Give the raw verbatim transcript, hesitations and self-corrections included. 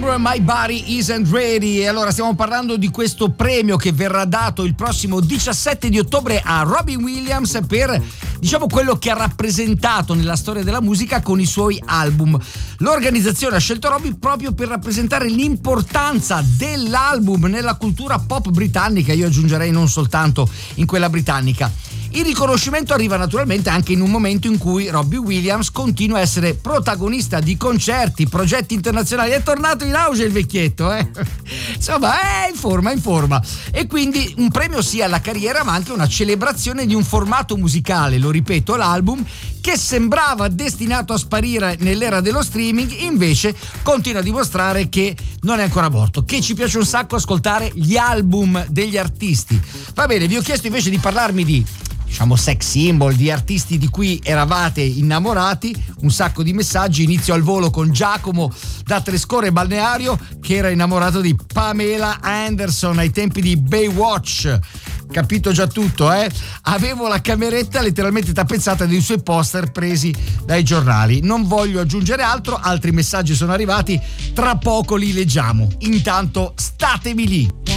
Barbara, My Body Isn't Ready. E allora stiamo parlando di questo premio che verrà dato il prossimo diciassette di ottobre a Robin Williams per, diciamo, quello che ha rappresentato nella storia della musica con i suoi album. L'organizzazione ha scelto Robin proprio per rappresentare l'importanza dell'album nella cultura pop britannica, io aggiungerei non soltanto in quella britannica. Il riconoscimento arriva naturalmente anche in un momento in cui Robbie Williams continua a essere protagonista di concerti, progetti internazionali. È tornato in auge il vecchietto, eh? Insomma, è in forma, in forma. E quindi un premio sia alla carriera, ma anche una celebrazione di un formato musicale, lo ripeto, l'album, che sembrava destinato a sparire nell'era dello streaming, invece continua a dimostrare che non è ancora morto, che ci piace un sacco ascoltare gli album degli artisti. Va bene, vi ho chiesto invece di parlarmi di, diciamo, sex symbol, di artisti di cui eravate innamorati. Un sacco di messaggi. Inizio al volo con Giacomo da Trescore Balneario, che era innamorato di Pamela Anderson ai tempi di Baywatch. Capito già tutto, eh? Avevo la cameretta letteralmente tappezzata dei suoi poster presi dai giornali. Non voglio aggiungere altro, altri messaggi sono arrivati, tra poco li leggiamo. Intanto statevi lì.